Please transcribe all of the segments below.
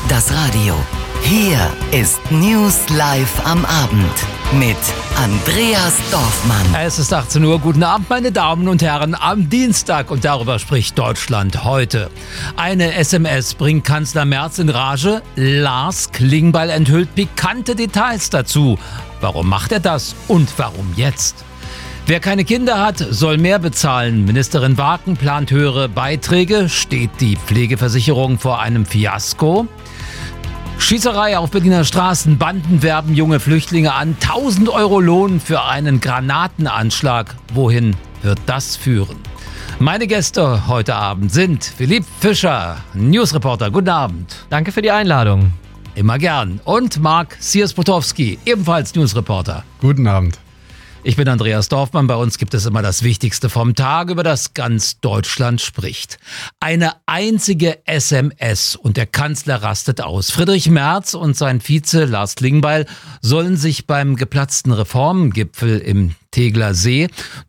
das Radio. Hier ist News Live am Abend mit Andreas Dorfmann. Es ist 18 Uhr. Guten Abend, meine Damen und Herren, am Dienstag. Und darüber spricht Deutschland heute. Eine SMS bringt Kanzler Merz in Rage. Lars Klingbeil enthüllt pikante Details dazu. Warum macht er das und warum jetzt? Wer keine Kinder hat, soll mehr bezahlen. Ministerin Waken plant höhere Beiträge. Steht die Pflegeversicherung vor einem Fiasko? Schießerei auf Berliner Straßen. Banden werben junge Flüchtlinge an. 1.000 Euro Lohn für einen Granatenanschlag. Wohin wird das führen? Meine Gäste heute Abend sind Philipp Fischer, Newsreporter. Guten Abend. Danke für die Einladung. Immer gern. Und Marc Sierspotowski, ebenfalls Newsreporter. Guten Abend. Ich bin Andreas Dorfmann. Bei uns gibt es immer das Wichtigste vom Tag, über das ganz Deutschland spricht. Eine einzige SMS und der Kanzler rastet aus. Friedrich Merz und sein Vize Lars Klingbeil sollen sich beim geplatzten Reformgipfel im Tegeler See,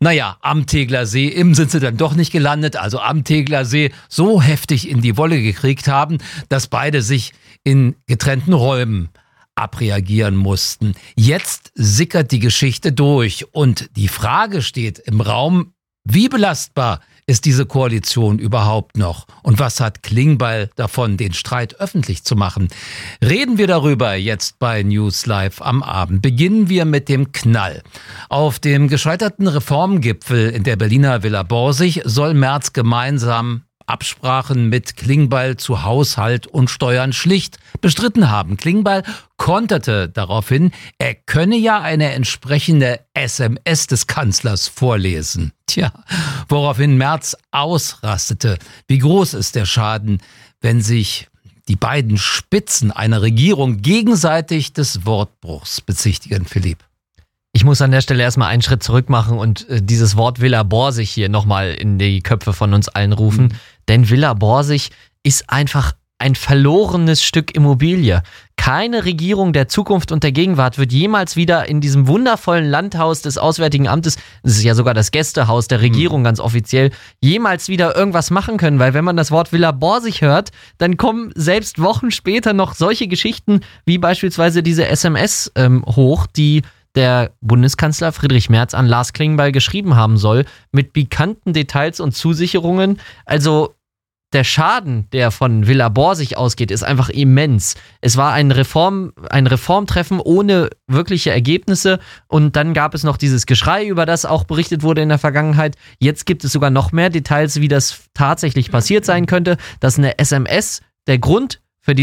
am Tegeler See, im sind sie dann doch nicht gelandet, also am Tegeler See, so heftig in die Wolle gekriegt haben, dass beide sich in getrennten Räumen abreagieren mussten. Jetzt sickert die Geschichte durch und die Frage steht im Raum, wie belastbar ist diese Koalition überhaupt noch? Und was hat Klingbeil davon, den Streit öffentlich zu machen? Reden wir darüber jetzt bei News Live am Abend. Beginnen wir mit dem Knall. Auf dem gescheiterten Reformgipfel in der Berliner Villa Borsig soll Merz gemeinsam Absprachen mit Klingbeil zu Haushalt und Steuern schlicht bestritten haben. Klingbeil konterte daraufhin, er könne ja eine entsprechende SMS des Kanzlers vorlesen. Woraufhin Merz ausrastete. Wie groß ist der Schaden, wenn sich die beiden Spitzen einer Regierung gegenseitig des Wortbruchs bezichtigen, Philipp? Ich muss an der Stelle erstmal einen Schritt zurück machen und dieses Wort Villa Borsig hier nochmal in die Köpfe von uns allen rufen. Denn Villa Borsig ist einfach ein verlorenes Stück Immobilie. Keine Regierung der Zukunft und der Gegenwart wird jemals wieder in diesem wundervollen Landhaus des Auswärtigen Amtes, das ist ja sogar das Gästehaus der Regierung ganz offiziell, jemals wieder irgendwas machen können. Weil wenn man das Wort Villa Borsig hört, dann kommen selbst Wochen später noch solche Geschichten wie beispielsweise diese SMS hoch, die der Bundeskanzler Friedrich Merz an Lars Klingbeil geschrieben haben soll, mit pikanten Details und Zusicherungen. Also der Schaden, der von Villa Borsig ausgeht, ist einfach immens. Es war ein Reformtreffen ohne wirkliche Ergebnisse und dann gab es noch dieses Geschrei, über das auch berichtet wurde in der Vergangenheit. Jetzt gibt es sogar noch mehr Details, wie das tatsächlich passiert sein könnte, dass eine SMS der Grund für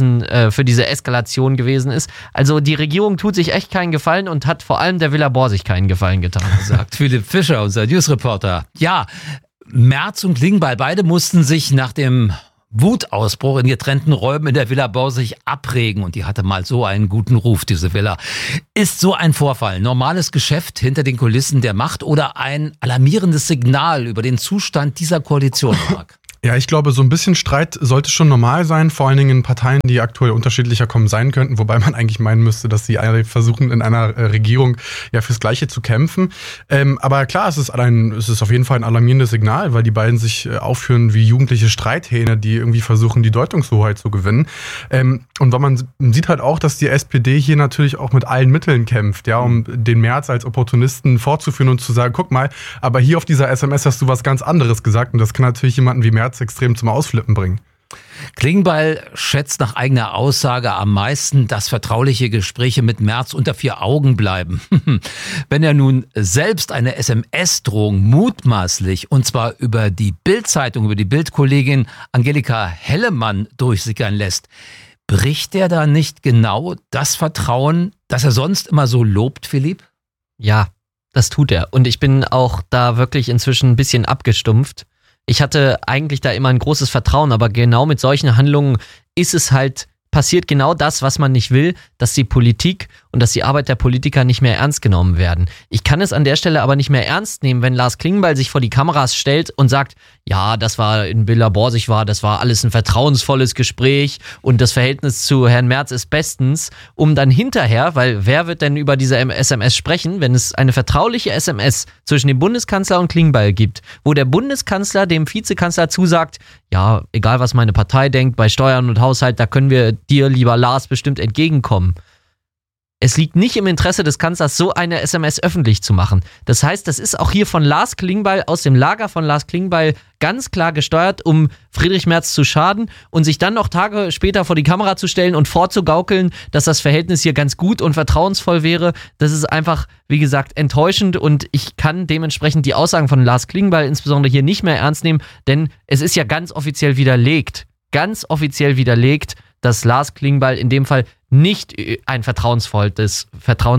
diese Eskalation gewesen ist. Also die Regierung tut sich echt keinen Gefallen und hat vor allem der Villa Borsig keinen Gefallen getan. Sagt Philipp Fischer, unser Newsreporter. Ja, Merz und Klingbeil, beide mussten sich nach dem Wutausbruch in getrennten Räumen in der Villa Borsig abregen und die hatte mal so einen guten Ruf, diese Villa. Ist so ein Vorfall normales Geschäft hinter den Kulissen der Macht oder ein alarmierendes Signal über den Zustand dieser Koalition, Marc? Ja, ich glaube, so ein bisschen Streit sollte schon normal sein, vor allen Dingen in Parteien, die aktuell unterschiedlicher kommen sein könnten, wobei man eigentlich meinen müsste, dass sie versuchen, in einer Regierung ja fürs Gleiche zu kämpfen. Aber klar, es ist auf jeden Fall ein alarmierendes Signal, weil die beiden sich aufführen wie jugendliche Streithähne, die irgendwie versuchen, die Deutungshoheit zu gewinnen. Und man sieht halt auch, dass die SPD hier natürlich auch mit allen Mitteln kämpft, ja, um den Merz als Opportunisten vorzuführen und zu sagen, guck mal, aber hier auf dieser SMS hast du was ganz anderes gesagt und das kann natürlich jemanden wie Merz extrem zum Ausflippen bringen. Klingbeil schätzt nach eigener Aussage am meisten, dass vertrauliche Gespräche mit Merz unter vier Augen bleiben. Wenn er nun selbst eine SMS-Drohung mutmaßlich, und zwar über die Bild-Zeitung, über die Bild-Kollegin Angelika Hellemann durchsickern lässt, bricht er da nicht genau das Vertrauen, das er sonst immer so lobt, Philipp? Ja, das tut er. Und ich bin auch da wirklich inzwischen ein bisschen abgestumpft. Ich hatte eigentlich da immer ein großes Vertrauen, aber genau mit solchen Handlungen passiert genau das, was man nicht will, dass die Politik und dass die Arbeit der Politiker nicht mehr ernst genommen werden. Ich kann es an der Stelle aber nicht mehr ernst nehmen, wenn Lars Klingbeil sich vor die Kameras stellt und sagt, ja, das war in Villa Borsig das war alles ein vertrauensvolles Gespräch und das Verhältnis zu Herrn Merz ist bestens, um dann hinterher, weil wer wird denn über diese SMS sprechen, wenn es eine vertrauliche SMS zwischen dem Bundeskanzler und Klingbeil gibt, wo der Bundeskanzler dem Vizekanzler zusagt, ja, egal was meine Partei denkt, bei Steuern und Haushalt, da können wir dir, lieber Lars, bestimmt entgegenkommen. Es liegt nicht im Interesse des Kanzlers, so eine SMS öffentlich zu machen. Das heißt, das ist auch hier von Lars Klingbeil, aus dem Lager von Lars Klingbeil ganz klar gesteuert, um Friedrich Merz zu schaden und sich dann noch Tage später vor die Kamera zu stellen und vorzugaukeln, dass das Verhältnis hier ganz gut und vertrauensvoll wäre. Das ist einfach, wie gesagt, enttäuschend und ich kann dementsprechend die Aussagen von Lars Klingbeil insbesondere hier nicht mehr ernst nehmen, denn es ist ja ganz offiziell widerlegt, dass Lars Klingbeil in dem Fall nicht ein vertrauensvolles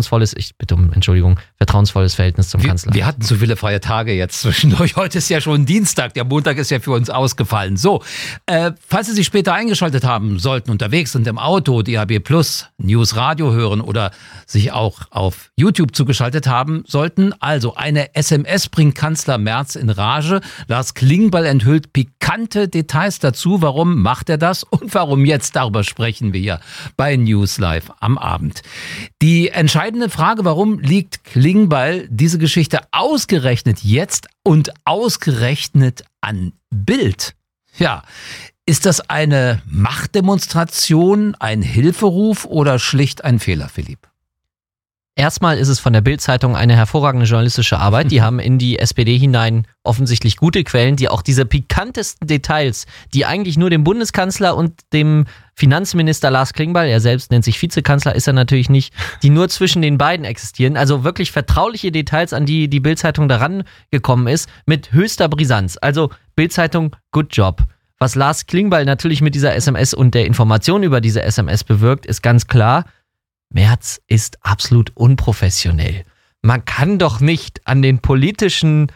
Verhältnis zum Kanzler. Wir hatten zu viele freie Tage jetzt zwischendurch. Heute ist ja schon Dienstag, der Montag ist ja für uns ausgefallen. So, falls Sie sich später eingeschaltet haben sollten, unterwegs sind im Auto, DAB+ News Radio hören oder sich auch auf YouTube zugeschaltet haben sollten, also eine SMS bringt Kanzler Merz in Rage. Lars Klingbeil enthüllt pikante Details dazu. Warum macht er das und warum jetzt? Darüber sprechen wir hier bei News Live am Abend. Die entscheidende Frage, warum liegt Klingbeil diese Geschichte ausgerechnet jetzt und ausgerechnet an Bild? Ja, ist das eine Machtdemonstration, ein Hilferuf oder schlicht ein Fehler, Philipp? Erstmal ist es von der Bild-Zeitung eine hervorragende journalistische Arbeit. Die haben in die SPD hinein offensichtlich gute Quellen, die auch diese pikantesten Details, die eigentlich nur dem Bundeskanzler und dem Finanzminister Lars Klingbeil, er selbst nennt sich Vizekanzler, ist er natürlich nicht, die nur zwischen den beiden existieren. Also wirklich vertrauliche Details, an die die Bild-Zeitung daran gekommen ist, mit höchster Brisanz. Also Bild-Zeitung, good job. Was Lars Klingbeil natürlich mit dieser SMS und der Information über diese SMS bewirkt, ist ganz klar, Merz ist absolut unprofessionell. Man kann doch nicht an den politischer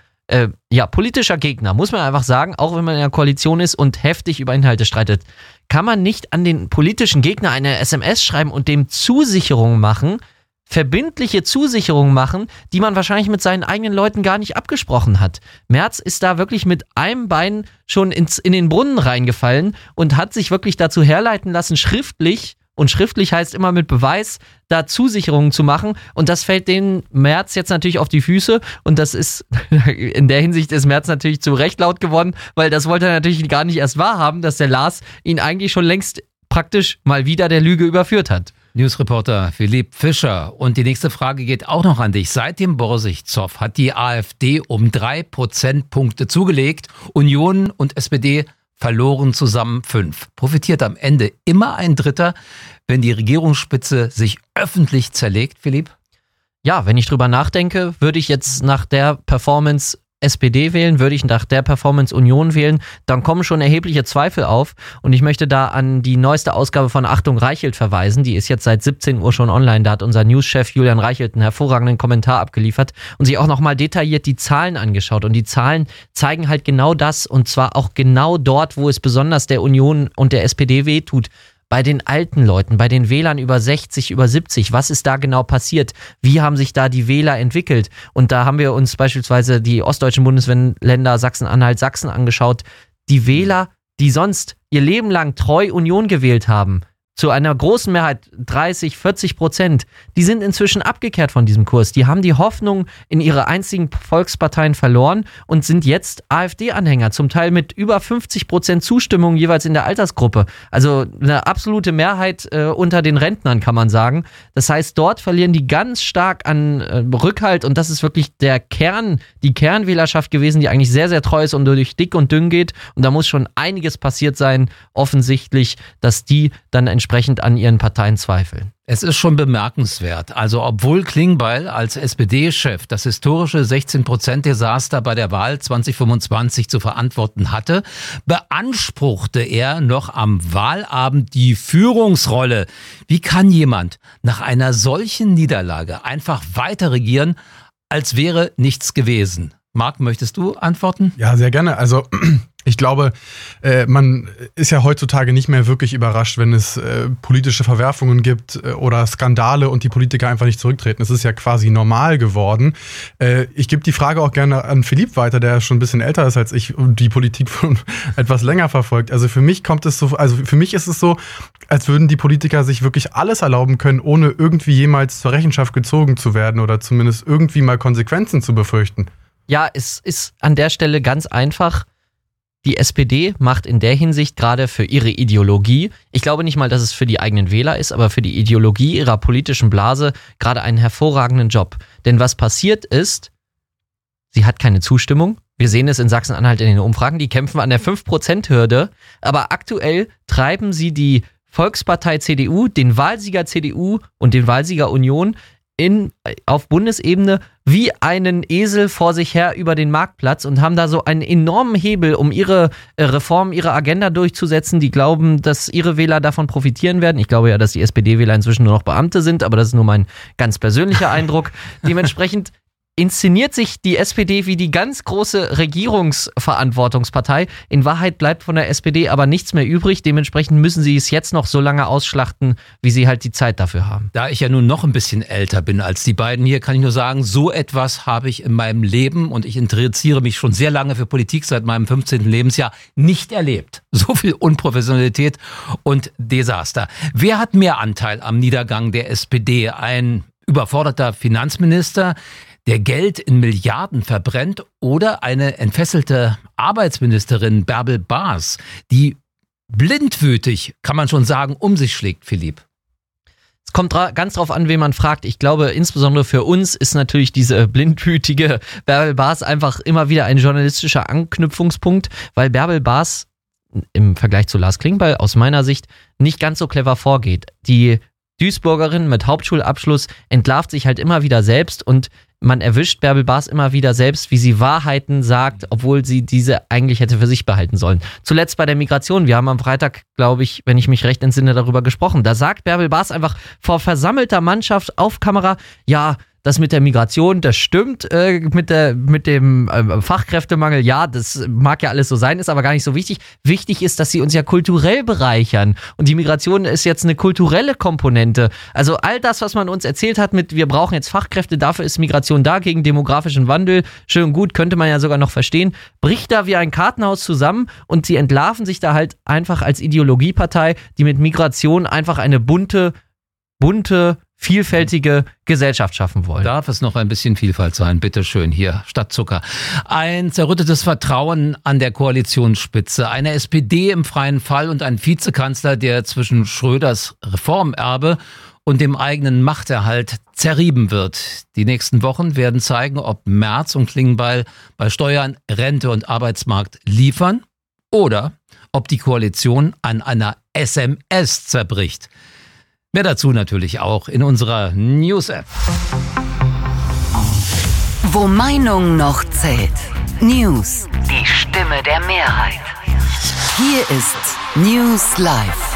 Gegner, muss man einfach sagen, auch wenn man in einer Koalition ist und heftig über Inhalte streitet, kann man nicht an den politischen Gegner eine SMS schreiben und dem Zusicherungen machen, verbindliche Zusicherungen machen, die man wahrscheinlich mit seinen eigenen Leuten gar nicht abgesprochen hat. Merz ist da wirklich mit einem Bein schon in den Brunnen reingefallen und hat sich wirklich dazu herleiten lassen, schriftlich, und schriftlich heißt immer mit Beweis, da Zusicherungen zu machen. Und das fällt den Merz jetzt natürlich auf die Füße. Und das ist, in der Hinsicht ist Merz natürlich zu Recht laut geworden, weil das wollte er natürlich gar nicht erst wahrhaben, dass der Lars ihn eigentlich schon längst praktisch mal wieder der Lüge überführt hat. Newsreporter Philipp Fischer. Und die nächste Frage geht auch noch an dich. Seit dem Borsig-Zoff hat die AfD um 3 Prozentpunkte zugelegt. Union und SPD verloren zusammen 5. Profitiert am Ende immer ein Dritter, wenn die Regierungsspitze sich öffentlich zerlegt, Philipp? Ja, wenn ich drüber nachdenke, würde ich jetzt nach der Performance SPD wählen, würde ich nach der Performance Union wählen, dann kommen schon erhebliche Zweifel auf und ich möchte da an die neueste Ausgabe von Achtung Reichelt verweisen, die ist jetzt seit 17 Uhr schon online, da hat unser Newschef Julian Reichelt einen hervorragenden Kommentar abgeliefert und sich auch nochmal detailliert die Zahlen angeschaut und die Zahlen zeigen halt genau das und zwar auch genau dort, wo es besonders der Union und der SPD wehtut. Bei den alten Leuten, bei den Wählern über 60, über 70, was ist da genau passiert? Wie haben sich da die Wähler entwickelt? Und da haben wir uns beispielsweise die ostdeutschen Bundesländer Sachsen-Anhalt, Sachsen angeschaut. Die Wähler, die sonst ihr Leben lang treu Union gewählt haben, zu einer großen Mehrheit 30-40%, die sind inzwischen abgekehrt von diesem Kurs. Die haben die Hoffnung in ihre einzigen Volksparteien verloren und sind jetzt AfD-Anhänger, zum Teil mit über 50% Zustimmung jeweils in der Altersgruppe. Also eine absolute Mehrheit unter den Rentnern, kann man sagen. Das heißt, dort verlieren die ganz stark an Rückhalt und das ist wirklich die Kernwählerschaft gewesen, die eigentlich sehr, sehr treu ist und durch dick und dünn geht. Und da muss schon einiges passiert sein, offensichtlich, dass die dann entsprechend an ihren Parteien zweifeln. Es ist schon bemerkenswert. Also obwohl Klingbeil als SPD-Chef das historische 16%-Desaster bei der Wahl 2025 zu verantworten hatte, beanspruchte er noch am Wahlabend die Führungsrolle. Wie kann jemand nach einer solchen Niederlage einfach weiter regieren, als wäre nichts gewesen? Marc, möchtest du antworten? Ja, sehr gerne. Also ich glaube, man ist ja heutzutage nicht mehr wirklich überrascht, wenn es politische Verwerfungen gibt oder Skandale und die Politiker einfach nicht zurücktreten. Es ist ja quasi normal geworden. Ich gebe die Frage auch gerne an Philipp weiter, der schon ein bisschen älter ist als ich und die Politik schon etwas länger verfolgt. Also für mich ist es so, als würden die Politiker sich wirklich alles erlauben können, ohne irgendwie jemals zur Rechenschaft gezogen zu werden oder zumindest irgendwie mal Konsequenzen zu befürchten. Ja, es ist an der Stelle ganz einfach. Die SPD macht in der Hinsicht gerade für ihre Ideologie, ich glaube nicht mal, dass es für die eigenen Wähler ist, aber für die Ideologie ihrer politischen Blase gerade einen hervorragenden Job. Denn was passiert ist, sie hat keine Zustimmung. Wir sehen es in Sachsen-Anhalt in den Umfragen, die kämpfen an der 5%-Hürde, aber aktuell treiben sie die Volkspartei CDU, den Wahlsieger CDU und den Wahlsieger Union auf Bundesebene wie einen Esel vor sich her über den Marktplatz und haben da so einen enormen Hebel, um ihre Reformen, ihre Agenda durchzusetzen. Die glauben, dass ihre Wähler davon profitieren werden. Ich glaube ja, dass die SPD-Wähler inzwischen nur noch Beamte sind, aber das ist nur mein ganz persönlicher Eindruck. Dementsprechend inszeniert sich die SPD wie die ganz große Regierungsverantwortungspartei. In Wahrheit bleibt von der SPD aber nichts mehr übrig. Dementsprechend müssen sie es jetzt noch so lange ausschlachten, wie sie halt die Zeit dafür haben. Da ich ja nun noch ein bisschen älter bin als die beiden hier, kann ich nur sagen, so etwas habe ich in meinem Leben, und ich interessiere mich schon sehr lange für Politik, seit meinem 15. Lebensjahr, nicht erlebt. So viel Unprofessionalität und Desaster. Wer hat mehr Anteil am Niedergang der SPD? Ein überforderter Finanzminister, der Geld in Milliarden verbrennt, oder eine entfesselte Arbeitsministerin Bärbel Baas, die blindwütig, kann man schon sagen, um sich schlägt, Philipp? Es kommt ganz drauf an, wen man fragt. Ich glaube, insbesondere für uns ist natürlich diese blindwütige Bärbel Baas einfach immer wieder ein journalistischer Anknüpfungspunkt, weil Bärbel Baas im Vergleich zu Lars Klingbeil aus meiner Sicht nicht ganz so clever vorgeht. Die Duisburgerin mit Hauptschulabschluss entlarvt sich halt immer wieder selbst und man erwischt Bärbel Baas immer wieder selbst, wie sie Wahrheiten sagt, obwohl sie diese eigentlich hätte für sich behalten sollen. Zuletzt bei der Migration. Wir haben am Freitag, glaube ich, wenn ich mich recht entsinne, darüber gesprochen. Da sagt Bärbel Baas einfach vor versammelter Mannschaft auf Kamera, ja, das mit der Migration, das stimmt, mit dem Fachkräftemangel, ja, das mag ja alles so sein, ist aber gar nicht so wichtig. Wichtig ist, dass sie uns ja kulturell bereichern. Und die Migration ist jetzt eine kulturelle Komponente. Also all das, was man uns erzählt hat mit, wir brauchen jetzt Fachkräfte, dafür ist Migration da, gegen demografischen Wandel, schön und gut, könnte man ja sogar noch verstehen, bricht da wie ein Kartenhaus zusammen und sie entlarven sich da halt einfach als Ideologiepartei, die mit Migration einfach eine bunte, vielfältige Gesellschaft schaffen wollen. Darf es noch ein bisschen Vielfalt sein? Bitte schön, hier, statt Zucker. Ein zerrüttetes Vertrauen an der Koalitionsspitze, eine SPD im freien Fall und ein Vizekanzler, der zwischen Schröders Reformerbe und dem eigenen Machterhalt zerrieben wird. Die nächsten Wochen werden zeigen, ob Merz und Klingbeil bei Steuern, Rente und Arbeitsmarkt liefern oder ob die Koalition an einer SMS zerbricht. Mehr dazu natürlich auch in unserer News-App. Wo Meinung noch zählt. News. Die Stimme der Mehrheit. Hier ist News Live.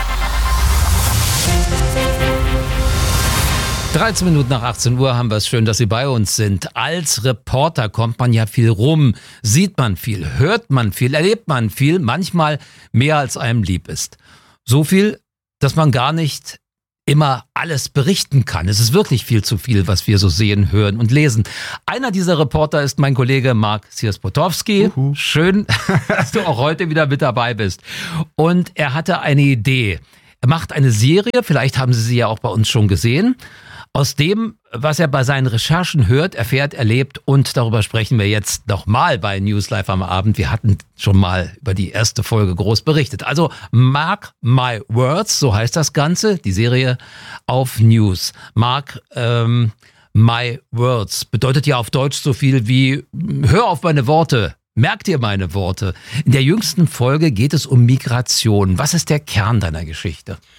13 Minuten nach 18 Uhr haben wir es. Schön, dass Sie bei uns sind. Als Reporter kommt man ja viel rum, sieht man viel, hört man viel, erlebt man viel, manchmal mehr als einem lieb ist. So viel, dass man gar nicht immer alles berichten kann. Es ist wirklich viel zu viel, was wir so sehen, hören und lesen. Einer dieser Reporter ist mein Kollege Mark Sierspotowski. Schön, dass du auch heute wieder mit dabei bist. Und er hatte eine Idee. Er macht eine Serie, vielleicht haben Sie sie ja auch bei uns schon gesehen, aus dem, was er bei seinen Recherchen hört, erfährt, erlebt, und darüber sprechen wir jetzt nochmal bei News Live am Abend. Wir hatten schon mal über die erste Folge groß berichtet. Also Mark My Words, so heißt das Ganze, die Serie auf News. Mark My Words bedeutet ja auf Deutsch so viel wie hör auf meine Worte. Merk dir meine Worte. In der jüngsten Folge geht es um Migration. Was ist der Kern deiner Geschichte?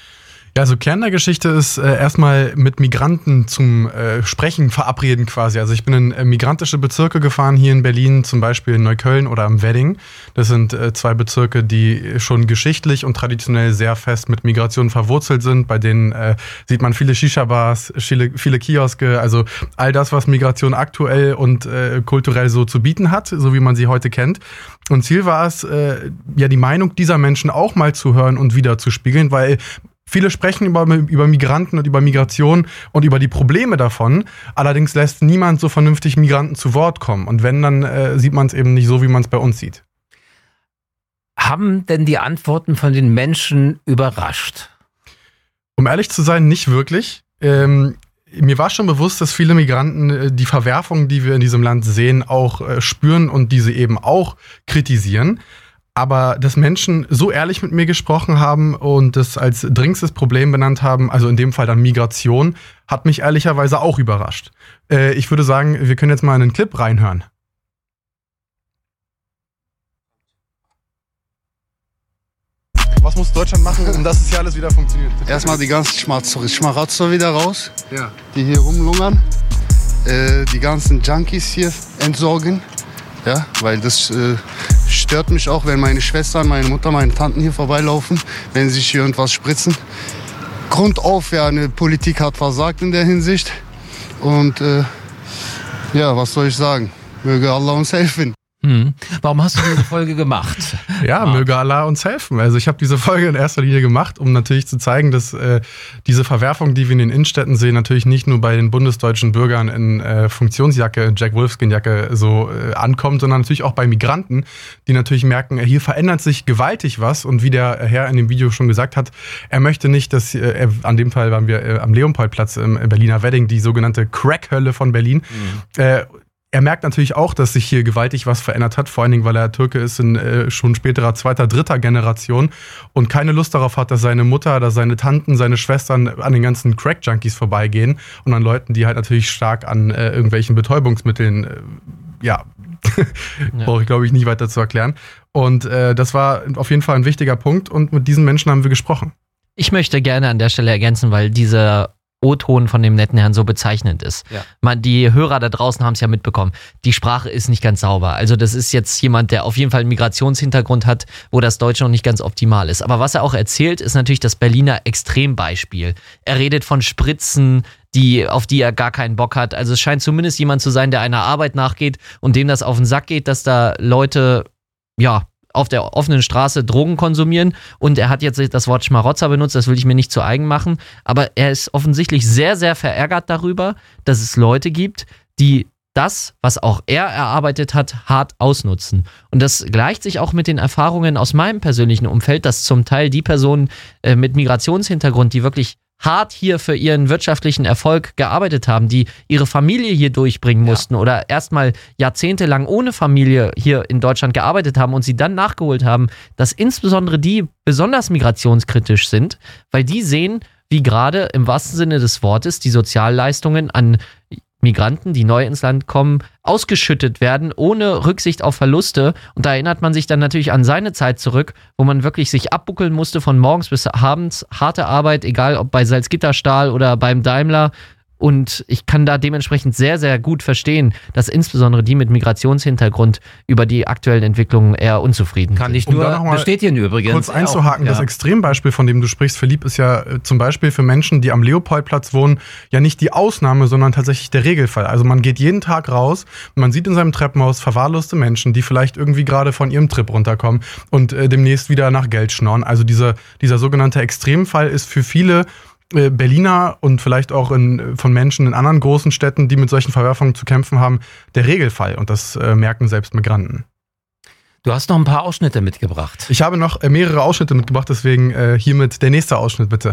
Ja, also Kern der Geschichte ist erstmal mit Migranten zum Sprechen verabreden quasi. Also ich bin in migrantische Bezirke gefahren hier in Berlin, zum Beispiel in Neukölln oder am Wedding. Das sind 2 Bezirke, die schon geschichtlich und traditionell sehr fest mit Migration verwurzelt sind. Bei denen sieht man viele Shisha-Bars, viele Kioske, also all das, was Migration aktuell und kulturell so zu bieten hat, so wie man sie heute kennt. Und Ziel war es, ja die Meinung dieser Menschen auch mal zu hören und wieder zu spiegeln, weil viele sprechen über Migranten und über Migration und über die Probleme davon. Allerdings lässt niemand so vernünftig Migranten zu Wort kommen. Und wenn, dann sieht man es eben nicht so, wie man es bei uns sieht. Haben denn die Antworten von den Menschen überrascht? Um ehrlich zu sein, nicht wirklich. Mir war schon bewusst, dass viele Migranten die Verwerfungen, die wir in diesem Land sehen, auch spüren und diese eben auch kritisieren. Aber dass Menschen so ehrlich mit mir gesprochen haben und das als dringendstes Problem benannt haben, also in dem Fall dann Migration, hat mich ehrlicherweise auch überrascht. Ich würde sagen, wir können jetzt mal in einen Clip reinhören. Was muss Deutschland machen, um dass es hier alles wieder funktioniert? Erstmal die ganzen Schmarotzer wieder raus, Ja. die hier rumlungern. Die ganzen Junkies hier entsorgen. Ja, weil das stört mich auch, wenn meine Schwestern, meine Mutter, meine Tanten hier vorbeilaufen, wenn sie sich hier irgendwas spritzen. Grundauf, ja, eine Politik hat versagt in der Hinsicht. Und ja, was soll ich sagen? Möge Allah uns helfen. Warum hast du diese Folge gemacht? Ja, möge Allah uns helfen. Also ich habe diese Folge in erster Linie gemacht, um natürlich zu zeigen, dass diese Verwerfung, die wir in den Innenstädten sehen, natürlich nicht nur bei den bundesdeutschen Bürgern in Funktionsjacke, Jack Wolfskin-Jacke so ankommt, sondern natürlich auch bei Migranten, die natürlich merken, hier verändert sich gewaltig was. Und wie der Herr in dem Video schon gesagt hat, er möchte nicht, dass an dem Fall waren wir am Leopoldplatz im Berliner Wedding, die sogenannte Crack-Hölle von Berlin. Er merkt natürlich auch, dass sich hier gewaltig was verändert hat, vor allen Dingen, weil er Türke ist in schon späterer 2., 3. Generation und keine Lust darauf hat, dass seine Mutter oder seine Tanten, seine Schwestern an den ganzen Crack-Junkies vorbeigehen und an Leuten, die halt natürlich stark an irgendwelchen Betäubungsmitteln, brauche ich glaube ich nicht weiter zu erklären. Und das war auf jeden Fall ein wichtiger Punkt und mit diesen Menschen haben wir gesprochen. Ich möchte gerne an der Stelle ergänzen, weil dieser O-Ton von dem netten Herrn so bezeichnend ist. Ja. Die Hörer da draußen haben es ja mitbekommen. Die Sprache ist nicht ganz sauber. Also das ist jetzt jemand, der auf jeden Fall einen Migrationshintergrund hat, wo das Deutsche noch nicht ganz optimal ist. Aber was er auch erzählt, ist natürlich das Berliner Extrembeispiel. Er redet von Spritzen, auf die er gar keinen Bock hat. Also es scheint zumindest jemand zu sein, der einer Arbeit nachgeht und dem das auf den Sack geht, dass da Leute, auf der offenen Straße Drogen konsumieren und er hat jetzt das Wort Schmarotzer benutzt, das will ich mir nicht zu eigen machen, aber er ist offensichtlich sehr, sehr verärgert darüber, dass es Leute gibt, die das, was auch er erarbeitet hat, hart ausnutzen. Und das gleicht sich auch mit den Erfahrungen aus meinem persönlichen Umfeld, dass zum Teil die Personen mit Migrationshintergrund, die wirklich hart hier für ihren wirtschaftlichen Erfolg gearbeitet haben, die ihre Familie hier durchbringen mussten oder erstmal jahrzehntelang ohne Familie hier in Deutschland gearbeitet haben und sie dann nachgeholt haben, dass insbesondere die besonders migrationskritisch sind, weil die sehen, wie gerade im wahrsten Sinne des Wortes die Sozialleistungen an Migranten, die neu ins Land kommen, ausgeschüttet werden, ohne Rücksicht auf Verluste. Und da erinnert man sich dann natürlich an seine Zeit zurück, wo man wirklich sich abbuckeln musste von morgens bis abends. Harte Arbeit, egal ob bei Salzgitter-Stahl oder beim Daimler. Und ich kann da dementsprechend sehr, sehr gut verstehen, dass insbesondere die mit Migrationshintergrund über die aktuellen Entwicklungen eher unzufrieden sind. Kann ich nur bestätigen übrigens. Kurz einzuhaken, das Extrembeispiel, von dem du sprichst, Philipp, ist ja zum Beispiel für Menschen, die am Leopoldplatz wohnen, ja nicht die Ausnahme, sondern tatsächlich der Regelfall. Also man geht jeden Tag raus, man sieht in seinem Treppenhaus verwahrloste Menschen, die vielleicht irgendwie gerade von ihrem Trip runterkommen und demnächst wieder nach Geld schnorren. Also dieser sogenannte Extremfall ist für viele Berliner und vielleicht auch von Menschen in anderen großen Städten, die mit solchen Verwerfungen zu kämpfen haben, der Regelfall. Und das merken selbst Migranten. Du hast noch ein paar Ausschnitte mitgebracht. Ich habe noch mehrere Ausschnitte mitgebracht, deswegen hiermit der nächste Ausschnitt, bitte.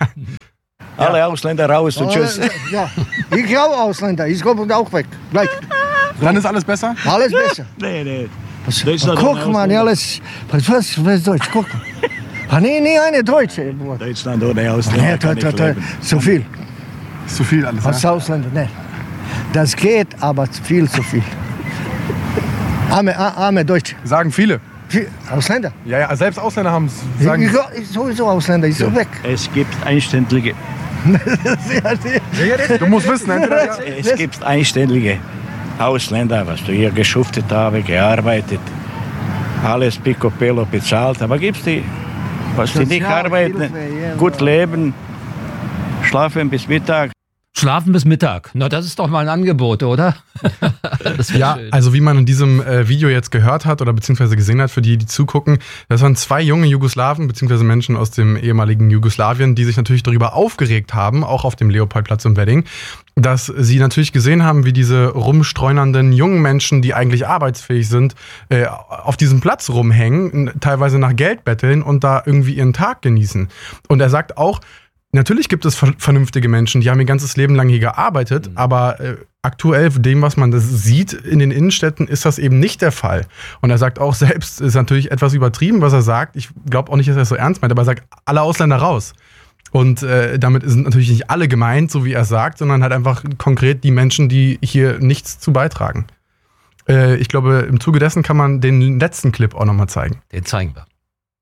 Alle Ausländer raus und tschüss. Ja, ich auch Ausländer, ich komme auch weg. Gleich. Dann ist alles besser? Alles besser. Nee. Guck mal, alles. Was ist Deutsch? Guck mal. Nee, eine Deutsche. Deutschland ohne Ausländer. Nee, zu viel. Ist zu viel alles, Was Ausländer, ne. Das geht, aber viel zu viel. Arme Deutsche. Sagen viele. Ausländer? Ja, selbst Ausländer haben es. Sagen, Ja, sowieso Ausländer, ist so weg. Es gibt Einständige. du musst wissen, entweder, Es gibt einständige Ausländer, was du hier geschuftet habe, gearbeitet. Alles picobello bezahlt. Aber gibt es die, was die nicht arbeiten, gut leben, schlafen bis Mittag. Schlafen bis Mittag. Na, das ist doch mal ein Angebot, oder? Ja, also wie man in diesem Video jetzt gehört hat oder beziehungsweise gesehen hat, für die zugucken, das waren 2 junge Jugoslawen beziehungsweise Menschen aus dem ehemaligen Jugoslawien, die sich natürlich darüber aufgeregt haben, auch auf dem Leopoldplatz im Wedding, dass sie natürlich gesehen haben, wie diese rumstreunernden jungen Menschen, die eigentlich arbeitsfähig sind, auf diesem Platz rumhängen, teilweise nach Geld betteln und da irgendwie ihren Tag genießen. Und er sagt auch, natürlich gibt es vernünftige Menschen, die haben ihr ganzes Leben lang hier gearbeitet, aber aktuell, dem, was man das sieht in den Innenstädten, ist das eben nicht der Fall. Und er sagt auch selbst, ist natürlich etwas übertrieben, was er sagt. Ich glaube auch nicht, dass er es so ernst meint, aber er sagt, alle Ausländer raus. Und damit sind natürlich nicht alle gemeint, so wie er sagt, sondern halt einfach konkret die Menschen, die hier nichts zu beitragen. Ich glaube, im Zuge dessen kann man den letzten Clip auch nochmal zeigen. Den zeigen wir.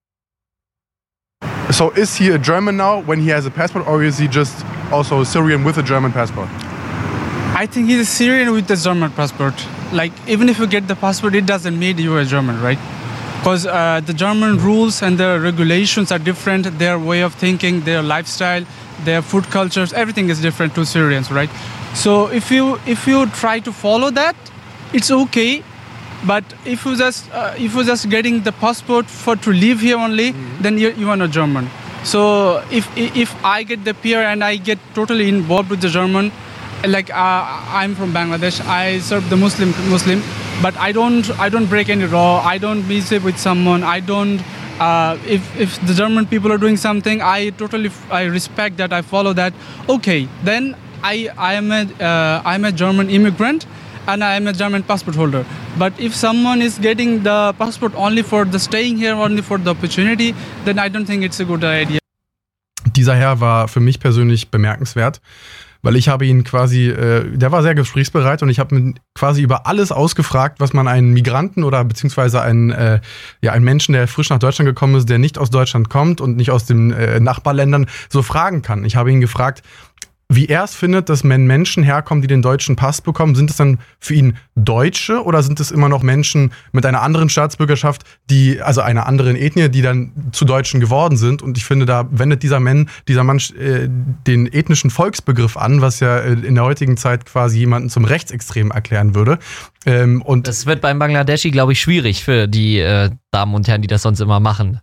So is he a German now when he has a passport, or is he just also Syrian with a German passport? I think he's a Syrian with a German passport. Like, even if you get the passport, it doesn't make you a German, right? Because the German rules and the regulations are different. Their way of thinking, their lifestyle, their food cultures, everything is different to Syrians, right? So if you try to follow that, it's okay. But if you just getting the passport to live here only, then you are not German. So if I get the PR and I get totally involved with the German, like I'm from Bangladesh, I serve the Muslim, but I don't break any law. I don't be safe with someone. I don't. If the German people are doing something, I respect that. I follow that. Okay, then I'm a German immigrant. And I am a German passport holder. But if someone is getting the passport only for the staying here, only for the opportunity, then I don't think it's a good idea. Dieser Herr war für mich persönlich bemerkenswert, weil ich habe ihn quasi, der war sehr gesprächsbereit und ich habe ihn quasi über alles ausgefragt, was man einen Migranten oder beziehungsweise einen Menschen, der frisch nach Deutschland gekommen ist, der nicht aus Deutschland kommt und nicht aus den Nachbarländern, so fragen kann. Ich habe ihn gefragt, wie er es findet, dass wenn Menschen herkommen, die den deutschen Pass bekommen, sind es dann für ihn Deutsche oder sind es immer noch Menschen mit einer anderen Staatsbürgerschaft, also einer anderen Ethnie, die dann zu Deutschen geworden sind? Und ich finde, da wendet dieser Mann den ethnischen Volksbegriff an, was ja in der heutigen Zeit quasi jemanden zum Rechtsextrem erklären würde. Und das wird beim Bangladeschi, glaube ich, schwierig für die Damen und Herren, die das sonst immer machen.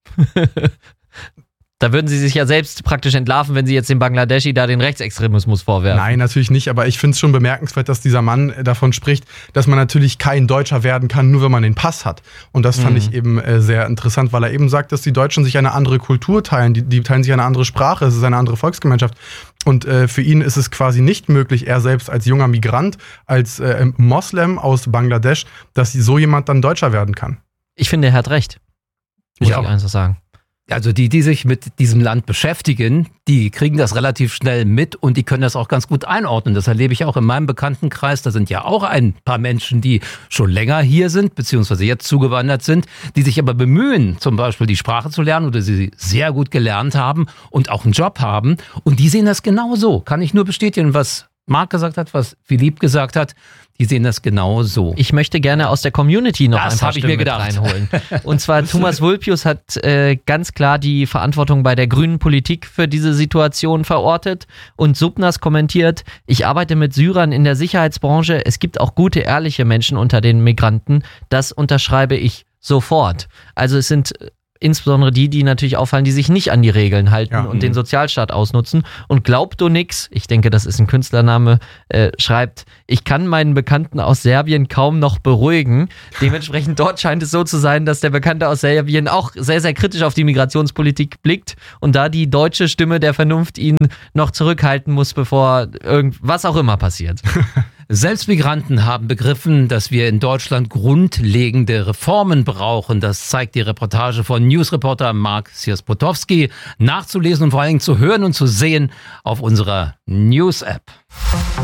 Da würden sie sich ja selbst praktisch entlarven, wenn sie jetzt dem Bangladeschi da den Rechtsextremismus vorwerfen. Nein, natürlich nicht, aber ich finde es schon bemerkenswert, dass dieser Mann davon spricht, dass man natürlich kein Deutscher werden kann, nur wenn man den Pass hat. Und das fand ich eben sehr interessant, weil er eben sagt, dass die Deutschen sich eine andere Kultur teilen, die teilen sich eine andere Sprache, es ist eine andere Volksgemeinschaft. Und für ihn ist es quasi nicht möglich, er selbst als junger Migrant, als Moslem aus Bangladesch, dass so jemand dann Deutscher werden kann. Ich finde, er hat recht. Muss ich einfach sagen. Also die sich mit diesem Land beschäftigen, die kriegen das relativ schnell mit und die können das auch ganz gut einordnen. Das erlebe ich auch in meinem Bekanntenkreis. Da sind ja auch ein paar Menschen, die schon länger hier sind, beziehungsweise jetzt zugewandert sind, die sich aber bemühen, zum Beispiel die Sprache zu lernen oder sie sehr gut gelernt haben und auch einen Job haben. Und die sehen das genauso. Kann ich nur bestätigen, was Marc gesagt hat, was Philipp gesagt hat. Die sehen das genau so. Ich möchte gerne aus der Community noch ein paar Stimmen mit reinholen. Und zwar Thomas Vulpius hat ganz klar die Verantwortung bei der grünen Politik für diese Situation verortet. Und Subnas kommentiert, ich arbeite mit Syrern in der Sicherheitsbranche. Es gibt auch gute, ehrliche Menschen unter den Migranten. Das unterschreibe ich sofort. Also es sind insbesondere die natürlich auffallen, die sich nicht an die Regeln halten und den Sozialstaat ausnutzen. Und Glaubt du nix, ich denke, das ist ein Künstlername, schreibt, ich kann meinen Bekannten aus Serbien kaum noch beruhigen. Dementsprechend dort scheint es so zu sein, dass der Bekannte aus Serbien auch sehr, sehr kritisch auf die Migrationspolitik blickt und da die deutsche Stimme der Vernunft ihn noch zurückhalten muss, bevor was auch immer passiert. Selbst Migranten haben begriffen, dass wir in Deutschland grundlegende Reformen brauchen. Das zeigt die Reportage von Newsreporter Marc Sierspotowski. Nachzulesen und vor allen Dingen zu hören und zu sehen auf unserer News-App.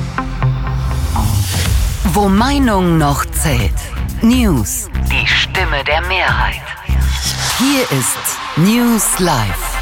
Wo Meinung noch zählt. News. Die Stimme Stimme der Mehrheit. Hier ist News Live.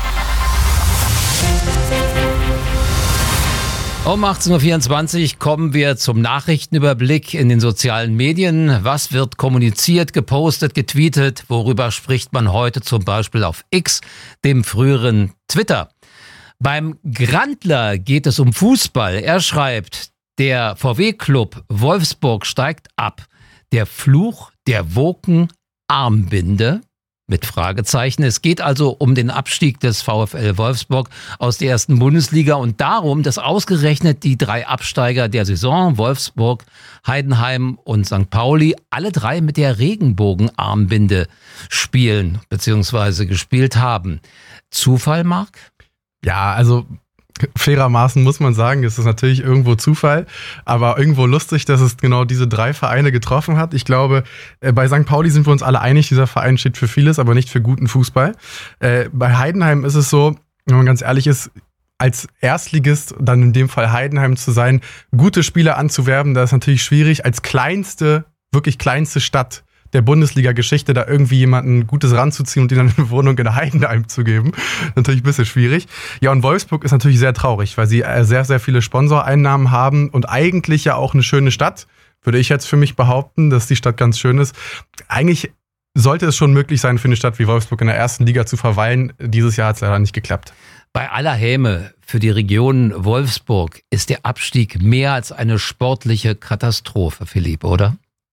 Um 18.24 Uhr kommen wir zum Nachrichtenüberblick in den sozialen Medien. Was wird kommuniziert, gepostet, getweetet? Worüber spricht man heute zum Beispiel auf X, dem früheren Twitter? Beim Grandler geht es um Fußball. Er schreibt, der VW-Club Wolfsburg steigt ab. Der Fluch der Woken-Armbinde? Mit Fragezeichen. Es geht also um den Abstieg des VfL Wolfsburg aus der ersten Bundesliga und darum, dass ausgerechnet die 3 Absteiger der Saison, Wolfsburg, Heidenheim und St. Pauli, alle 3 mit der Regenbogenarmbinde spielen bzw. gespielt haben. Zufall, Marc? Ja, also fairermaßen muss man sagen, es ist natürlich irgendwo Zufall, aber irgendwo lustig, dass es genau diese 3 Vereine getroffen hat. Ich glaube, bei St. Pauli sind wir uns alle einig, dieser Verein steht für vieles, aber nicht für guten Fußball. Bei Heidenheim ist es so, wenn man ganz ehrlich ist, als Erstligist, dann in dem Fall Heidenheim zu sein, gute Spieler anzuwerben, da ist natürlich schwierig, als kleinste, wirklich kleinste Stadt der Bundesliga-Geschichte da irgendwie jemanden Gutes ranzuziehen und ihnen dann eine Wohnung in Heidenheim zu geben. Natürlich ein bisschen schwierig. Ja, und Wolfsburg ist natürlich sehr traurig, weil sie sehr, sehr viele Sponsoreinnahmen haben und eigentlich ja auch eine schöne Stadt. Würde ich jetzt für mich behaupten, dass die Stadt ganz schön ist. Eigentlich sollte es schon möglich sein, für eine Stadt wie Wolfsburg in der ersten Liga zu verweilen. Dieses Jahr hat es leider nicht geklappt. Bei aller Häme für die Region Wolfsburg ist der Abstieg mehr als eine sportliche Katastrophe, Philipp, oder?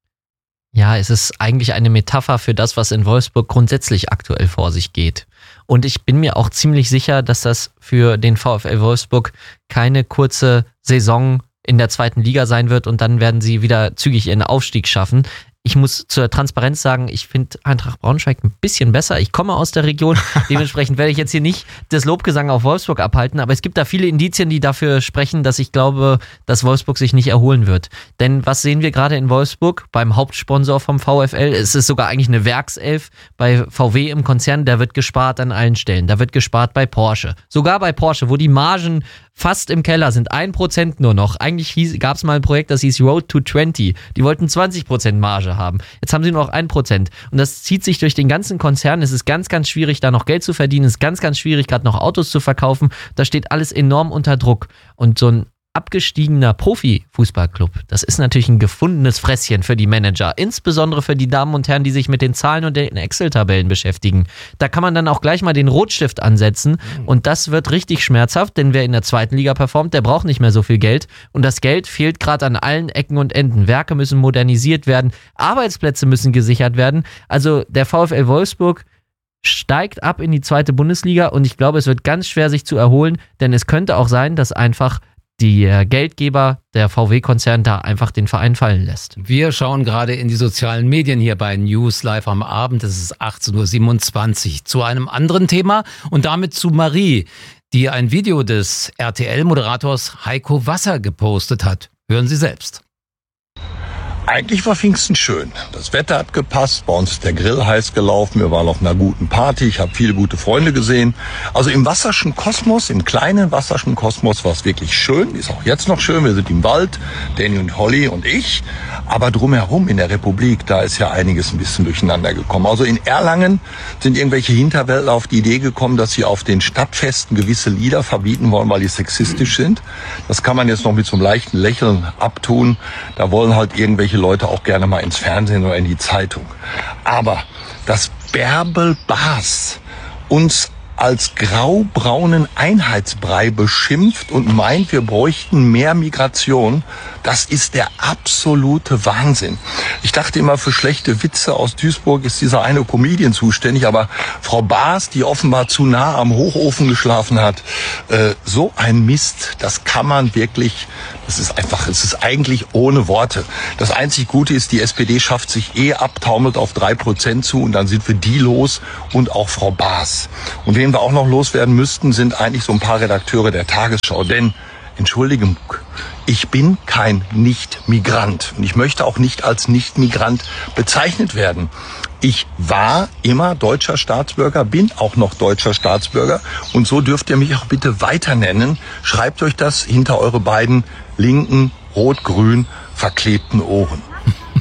Ja, es ist eigentlich eine Metapher für das, was in Wolfsburg grundsätzlich aktuell vor sich geht. Und ich bin mir auch ziemlich sicher, dass das für den VfL Wolfsburg keine kurze Saison in der 2. Liga sein wird und dann werden sie wieder zügig ihren Aufstieg schaffen. Ich muss zur Transparenz sagen, ich finde Eintracht Braunschweig ein bisschen besser. Ich komme aus der Region, dementsprechend werde ich jetzt hier nicht das Lobgesang auf Wolfsburg abhalten, aber es gibt da viele Indizien, die dafür sprechen, dass ich glaube, dass Wolfsburg sich nicht erholen wird. Denn was sehen wir gerade in Wolfsburg beim Hauptsponsor vom VfL? Es ist sogar eigentlich eine Werkself bei VW im Konzern, da wird gespart an allen Stellen. Da wird gespart bei Porsche. Sogar bei Porsche, wo die Margen fast im Keller sind, 1% nur noch. Eigentlich gab es mal ein Projekt, das hieß Road to 20. Die wollten 20% Marge haben. Jetzt haben sie nur noch 1%. Und das zieht sich durch den ganzen Konzern. Es ist ganz, ganz schwierig, da noch Geld zu verdienen. Es ist ganz, ganz schwierig, gerade noch Autos zu verkaufen. Da steht alles enorm unter Druck. Und so ein abgestiegener Profi-Fußballclub, das ist natürlich ein gefundenes Fresschen für die Manager, insbesondere für die Damen und Herren, die sich mit den Zahlen und den Excel-Tabellen beschäftigen. Da kann man dann auch gleich mal den Rotstift ansetzen und das wird richtig schmerzhaft, denn wer in der 2. Liga performt, der braucht nicht mehr so viel Geld und das Geld fehlt gerade an allen Ecken und Enden. Werke müssen modernisiert werden, Arbeitsplätze müssen gesichert werden. Also der VfL Wolfsburg steigt ab in die 2. Bundesliga und ich glaube, es wird ganz schwer, sich zu erholen, denn es könnte auch sein, dass einfach die Geldgeber, der VW-Konzern, da einfach den Verein fallen lässt. Wir schauen gerade in die sozialen Medien hier bei News Live am Abend. Es ist 18.27 Uhr zu einem anderen Thema und damit zu Marie, die ein Video des RTL-Moderators Heiko Wasser gepostet hat. Hören Sie selbst. Eigentlich war Pfingsten schön. Das Wetter hat gepasst, bei uns ist der Grill heiß gelaufen, wir waren auf einer guten Party, ich habe viele gute Freunde gesehen. Also im Wasserschen Kosmos, im kleinen Wasserschen Kosmos war es wirklich schön, ist auch jetzt noch schön, wir sind im Wald, Danny und Holly und ich. Aber drumherum in der Republik, da ist ja einiges ein bisschen durcheinander gekommen. Also in Erlangen sind irgendwelche Hinterwäldler auf die Idee gekommen, dass sie auf den Stadtfesten gewisse Lieder verbieten wollen, weil die sexistisch sind. Das kann man jetzt noch mit so einem leichten Lächeln abtun. Da wollen halt irgendwelche Leute auch gerne mal ins Fernsehen oder in die Zeitung. Aber dass Bärbel Baas uns als graubraunen Einheitsbrei beschimpft und meint, wir bräuchten mehr Migration, das ist der absolute Wahnsinn. Ich dachte immer, für schlechte Witze aus Duisburg ist dieser eine Comedian zuständig, aber Frau Baas, die offenbar zu nah am Hochofen geschlafen hat, so ein Mist, das kann man wirklich, es ist eigentlich ohne Worte. Das einzig Gute ist, die SPD schafft sich ab, taumelt auf 3% zu und dann sind wir die los und auch Frau Baas. Und wen wir auch noch loswerden müssten, sind eigentlich so ein paar Redakteure der Tagesschau. Denn, Entschuldigung, ich bin kein Nicht-Migrant und ich möchte auch nicht als Nicht-Migrant bezeichnet werden. Ich war immer deutscher Staatsbürger, bin auch noch deutscher Staatsbürger und so dürft ihr mich auch bitte weiter nennen. Schreibt euch das hinter eure beiden linken, rot-grün verklebten Ohren.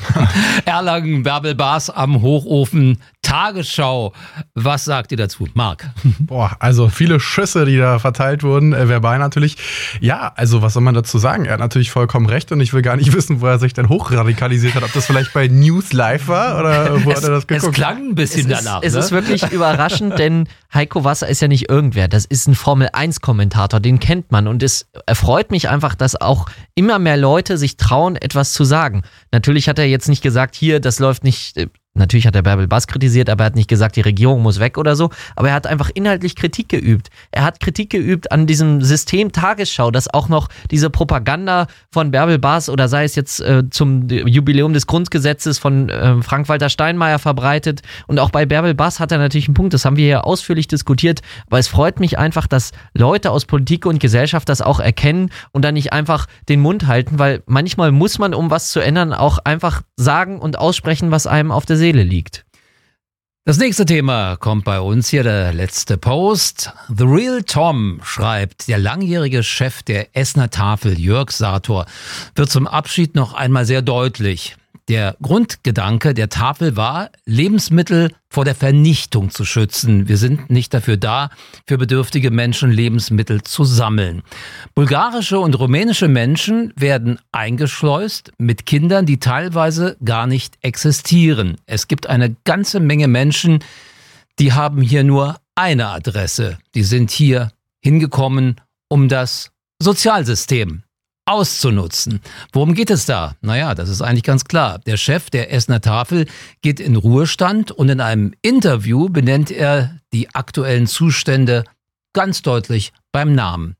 Erlangen, Bärbel Baas am Hochofen, Tagesschau. Was sagt ihr dazu, Marc? Boah, also viele Schüsse, die da verteilt wurden, verbal natürlich. Ja, also was soll man dazu sagen? Er hat natürlich vollkommen recht und ich will gar nicht wissen, wo er sich denn hochradikalisiert hat. Ob das vielleicht bei News Live war oder wo hat er das geguckt? Es klang ein bisschen danach. Es ist wirklich überraschend, denn Heiko Wasser ist ja nicht irgendwer. Das ist ein Formel-1-Kommentator, den kennt man. Und es erfreut mich einfach, dass auch immer mehr Leute sich trauen, etwas zu sagen. Natürlich hat er jetzt nicht gesagt, hier, das läuft nicht... Natürlich hat er Bärbel Baas kritisiert, aber er hat nicht gesagt, die Regierung muss weg oder so. Aber er hat einfach inhaltlich Kritik geübt. Er hat Kritik geübt an diesem System Tagesschau, dass auch noch diese Propaganda von Bärbel Baas oder sei es jetzt zum Jubiläum des Grundgesetzes von Frank-Walter Steinmeier verbreitet. Und auch bei Bärbel Baas hat er natürlich einen Punkt, das haben wir ja ausführlich diskutiert. Aber es freut mich einfach, dass Leute aus Politik und Gesellschaft das auch erkennen und dann nicht einfach den Mund halten, weil manchmal muss man, um was zu ändern, auch einfach sagen und aussprechen, was einem auf der Seele liegt. Das nächste Thema kommt bei uns hier, der letzte Post. The Real Tom schreibt, der langjährige Chef der Essener Tafel, Jörg Sator, wird zum Abschied noch einmal sehr deutlich. Der Grundgedanke der Tafel war, Lebensmittel vor der Vernichtung zu schützen. Wir sind nicht dafür da, für bedürftige Menschen Lebensmittel zu sammeln. Bulgarische und rumänische Menschen werden eingeschleust mit Kindern, die teilweise gar nicht existieren. Es gibt eine ganze Menge Menschen, die haben hier nur eine Adresse. Die sind hier hingekommen, um das Sozialsystem auszunutzen. Worum geht es da? Naja, das ist eigentlich ganz klar. Der Chef der Essener Tafel geht in Ruhestand und in einem Interview benennt er die aktuellen Zustände ganz deutlich beim Namen.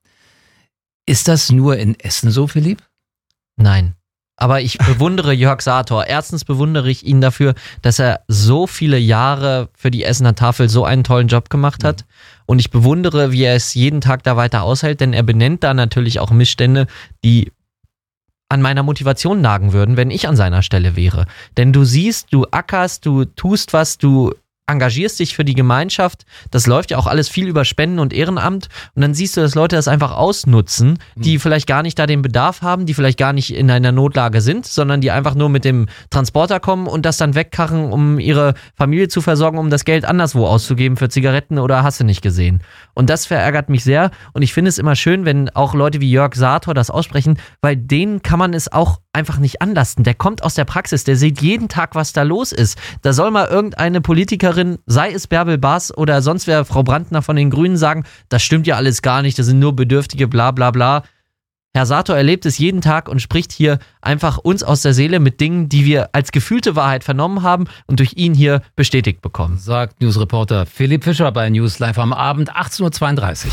Ist das nur in Essen so, Philipp? Nein. Aber ich bewundere Jörg Sator. Erstens bewundere ich ihn dafür, dass er so viele Jahre für die Essener Tafel so einen tollen Job gemacht hat. Und ich bewundere, wie er es jeden Tag da weiter aushält, denn er benennt da natürlich auch Missstände, die an meiner Motivation nagen würden, wenn ich an seiner Stelle wäre. Denn du siehst, du ackerst, du tust was, du engagierst dich für die Gemeinschaft, das läuft ja auch alles viel über Spenden und Ehrenamt und dann siehst du, dass Leute das einfach ausnutzen, die vielleicht gar nicht da den Bedarf haben, die vielleicht gar nicht in einer Notlage sind, sondern die einfach nur mit dem Transporter kommen und das dann wegkarren, um ihre Familie zu versorgen, um das Geld anderswo auszugeben für Zigaretten oder hast du nicht gesehen. Und das verärgert mich sehr und ich finde es immer schön, wenn auch Leute wie Jörg Sator das aussprechen, weil denen kann man es auch einfach nicht anlasten. Der kommt aus der Praxis, der sieht jeden Tag, was da los ist. Da soll mal irgendeine Politikerin, sei es Bärbel Baas oder sonst wer, Frau Brandner von den Grünen, sagen, das stimmt ja alles gar nicht, das sind nur Bedürftige, bla bla bla. Herr Sator erlebt es jeden Tag und spricht hier einfach uns aus der Seele mit Dingen, die wir als gefühlte Wahrheit vernommen haben und durch ihn hier bestätigt bekommen. Sagt Newsreporter Philipp Fischer bei News Live am Abend, 18.32 Uhr.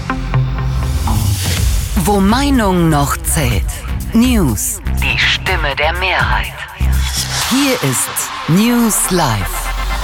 Wo Meinung noch zählt. News, die Stimme der Mehrheit. Hier ist News Live.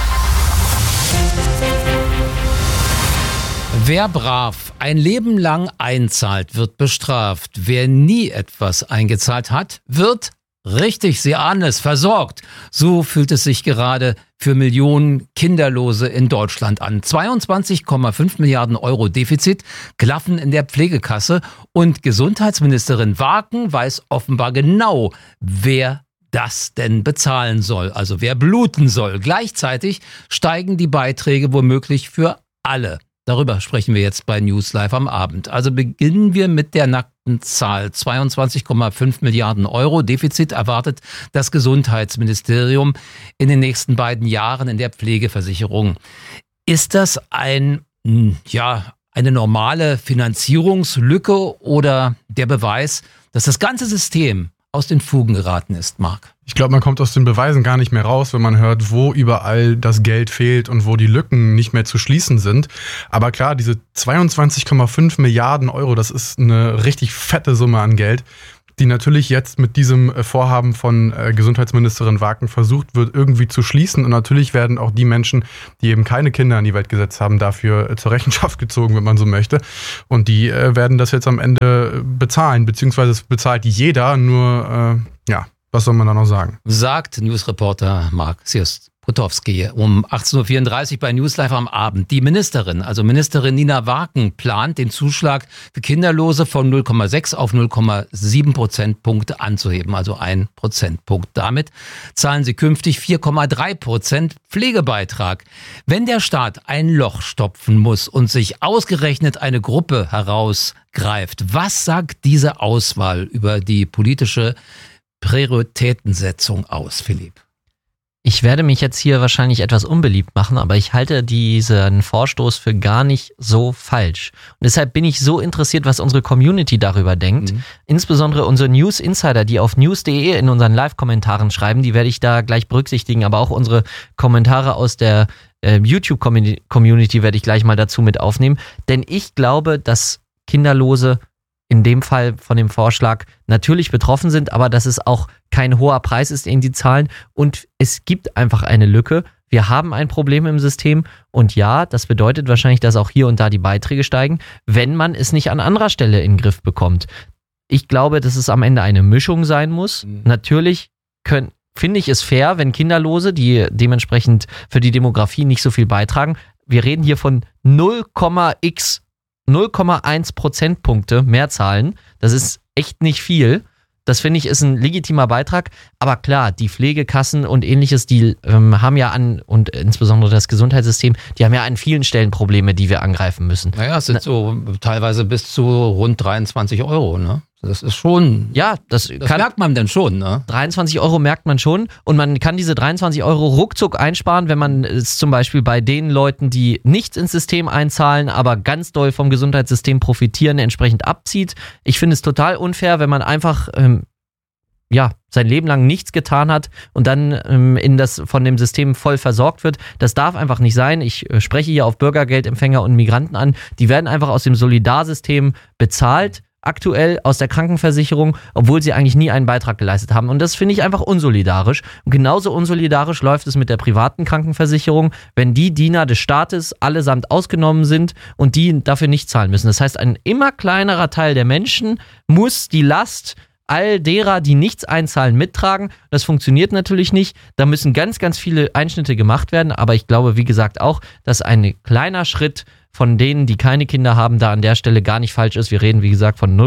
Wer brav ein Leben lang einzahlt, wird bestraft. Wer nie etwas eingezahlt hat, wird, richtig, Sie ahnen es, versorgt. So fühlt es sich gerade für Millionen Kinderlose in Deutschland an. 22,5 Milliarden Euro Defizit klaffen in der Pflegekasse und Gesundheitsministerin Waken weiß offenbar genau, wer das denn bezahlen soll, also wer bluten soll. Gleichzeitig steigen die Beiträge womöglich für alle. Darüber sprechen wir jetzt bei News Live am Abend. Also beginnen wir mit der nackten Zahl. 22,5 Milliarden Euro Defizit erwartet das Gesundheitsministerium in den nächsten beiden Jahren in der Pflegeversicherung. Ist das eine normale Finanzierungslücke oder der Beweis, dass das ganze System aus den Fugen geraten ist, Marc? Ich glaube, man kommt aus den Beweisen gar nicht mehr raus, wenn man hört, wo überall das Geld fehlt und wo die Lücken nicht mehr zu schließen sind. Aber klar, diese 22,5 Milliarden Euro, das ist eine richtig fette Summe an Geld, die natürlich jetzt mit diesem Vorhaben von Gesundheitsministerin Waken versucht wird, irgendwie zu schließen. Und natürlich werden auch die Menschen, die eben keine Kinder in die Welt gesetzt haben, dafür zur Rechenschaft gezogen, wenn man so möchte. Und die werden das jetzt am Ende bezahlen, beziehungsweise es bezahlt jeder, nur, was soll man da noch sagen? Sagt Newsreporter Marc Sierst. Potowski um 18.34 Uhr bei News Live am Abend. Die Ministerin Nina Waken plant, den Zuschlag für Kinderlose von 0,6 auf 0,7 Prozentpunkte anzuheben, also 1 Prozentpunkt. Damit zahlen sie künftig 4,3% Pflegebeitrag. Wenn der Staat ein Loch stopfen muss und sich ausgerechnet eine Gruppe herausgreift, was sagt diese Auswahl über die politische Prioritätensetzung aus, Philipp? Ich werde mich jetzt hier wahrscheinlich etwas unbeliebt machen, aber ich halte diesen Vorstoß für gar nicht so falsch. Und deshalb bin ich so interessiert, was unsere Community darüber denkt. Insbesondere unsere News Insider, die auf news.de in unseren Live-Kommentaren schreiben, die werde ich da gleich berücksichtigen, aber auch unsere Kommentare aus der YouTube-Community werde ich gleich mal dazu mit aufnehmen. Denn ich glaube, dass Kinderlose in dem Fall von dem Vorschlag natürlich betroffen sind, aber dass es auch kein hoher Preis ist, den die zahlen. Und es gibt einfach eine Lücke. Wir haben ein Problem im System. Und ja, das bedeutet wahrscheinlich, dass auch hier und da die Beiträge steigen, wenn man es nicht an anderer Stelle in den Griff bekommt. Ich glaube, dass es am Ende eine Mischung sein muss. Natürlich finde ich es fair, wenn Kinderlose, die dementsprechend für die Demografie nicht so viel beitragen, wir reden hier von 0,1 Prozentpunkte mehr zahlen. Das ist echt nicht viel. Das finde ich ist ein legitimer Beitrag. Aber klar, die Pflegekassen und ähnliches, die haben ja und insbesondere das Gesundheitssystem, die haben ja an vielen Stellen Probleme, die wir angreifen müssen. Naja, es sind so teilweise bis zu rund 23 Euro, ne? Das ist schon... Ja, das merkt man denn schon, ne? 23 Euro merkt man schon und man kann diese 23 Euro ruckzuck einsparen, wenn man es zum Beispiel bei den Leuten, die nichts ins System einzahlen, aber ganz doll vom Gesundheitssystem profitieren, entsprechend abzieht. Ich finde es total unfair, wenn man einfach sein Leben lang nichts getan hat und dann von dem System voll versorgt wird. Das darf einfach nicht sein. Ich spreche hier auf Bürgergeldempfänger und Migranten an. Die werden einfach aus dem Solidarsystem bezahlt, aktuell aus der Krankenversicherung, obwohl sie eigentlich nie einen Beitrag geleistet haben. Und das finde ich einfach unsolidarisch. Und genauso unsolidarisch läuft es mit der privaten Krankenversicherung, wenn die Diener des Staates allesamt ausgenommen sind und die dafür nicht zahlen müssen. Das heißt, ein immer kleinerer Teil der Menschen muss die Last all derer, die nichts einzahlen, mittragen. Das funktioniert natürlich nicht. Da müssen ganz, ganz viele Einschnitte gemacht werden. Aber ich glaube, wie gesagt, auch, dass ein kleiner Schritt von denen, die keine Kinder haben, da an der Stelle gar nicht falsch ist. Wir reden, wie gesagt, von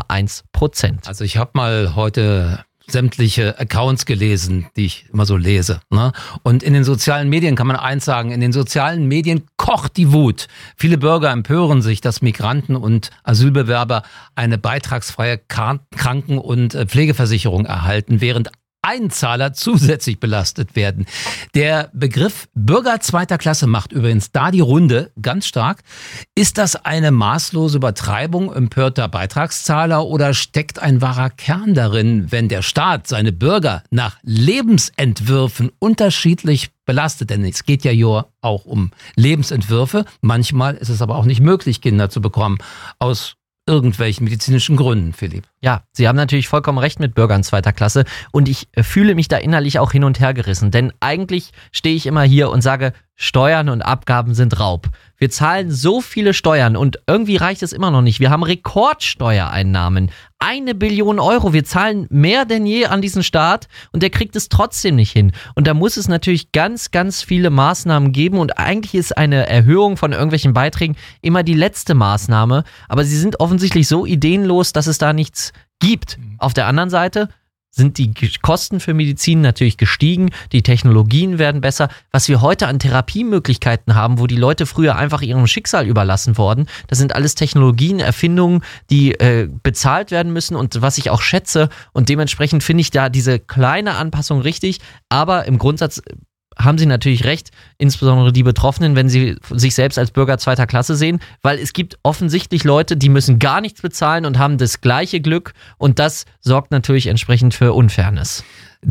0,1%. Also ich habe mal heute sämtliche Accounts gelesen, die ich immer so lese, ne? Und in den sozialen Medien kann man eins sagen, in den sozialen Medien kocht die Wut. Viele Bürger empören sich, dass Migranten und Asylbewerber eine beitragsfreie Kranken- und Pflegeversicherung erhalten, während Einzahler zusätzlich belastet werden. Der Begriff Bürger zweiter Klasse macht übrigens da die Runde ganz stark. Ist das eine maßlose Übertreibung empörter Beitragszahler oder steckt ein wahrer Kern darin, wenn der Staat seine Bürger nach Lebensentwürfen unterschiedlich belastet? Denn es geht ja hier auch um Lebensentwürfe. Manchmal ist es aber auch nicht möglich, Kinder zu bekommen aus irgendwelchen medizinischen Gründen, Philipp. Ja, Sie haben natürlich vollkommen recht mit Bürgern zweiter Klasse und ich fühle mich da innerlich auch hin und her gerissen, denn eigentlich stehe ich immer hier und sage, Steuern und Abgaben sind Raub. Wir zahlen so viele Steuern und irgendwie reicht es immer noch nicht. Wir haben Rekordsteuereinnahmen. 1 Billion Euro. Wir zahlen mehr denn je an diesen Staat und der kriegt es trotzdem nicht hin. Und da muss es natürlich ganz, ganz viele Maßnahmen geben und eigentlich ist eine Erhöhung von irgendwelchen Beiträgen immer die letzte Maßnahme. Aber sie sind offensichtlich so ideenlos, dass es da nichts gibt. Auf der anderen Seite sind die Kosten für Medizin natürlich gestiegen, die Technologien werden besser. Was wir heute an Therapiemöglichkeiten haben, wo die Leute früher einfach ihrem Schicksal überlassen wurden, das sind alles Technologien, Erfindungen, die bezahlt werden müssen und was ich auch schätze. Und dementsprechend finde ich da diese kleine Anpassung richtig, aber im Grundsatz haben Sie natürlich recht, insbesondere die Betroffenen, wenn sie sich selbst als Bürger zweiter Klasse sehen, weil es gibt offensichtlich Leute, die müssen gar nichts bezahlen und haben das gleiche Glück und das sorgt natürlich entsprechend für Unfairness.